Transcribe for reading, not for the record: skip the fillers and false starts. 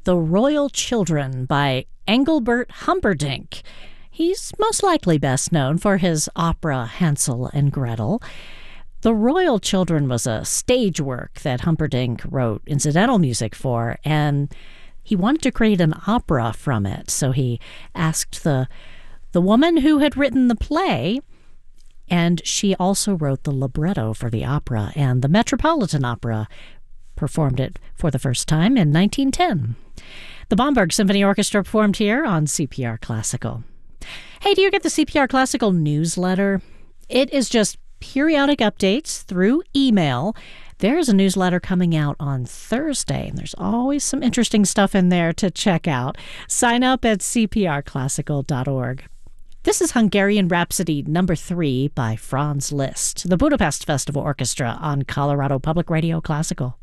The Royal Children by Engelbert Humperdinck. He's most likely best known for his opera Hansel and Gretel. The Royal Children was a stage work that Humperdinck wrote incidental music for, and he wanted to create an opera from it. So he asked the woman who had written the play, and she also wrote the libretto for the opera, and the Metropolitan Opera performed it for the first time in 1910. The Bamberg Symphony Orchestra performed here on CPR Classical. Hey, do you get the CPR Classical newsletter? It is just periodic updates through email. There's a newsletter coming out on Thursday, and there's always some interesting stuff in there to check out. Sign up at cprclassical.org. This is Hungarian Rhapsody No. 3 by Franz Liszt, the Budapest Festival Orchestra on Colorado Public Radio Classical.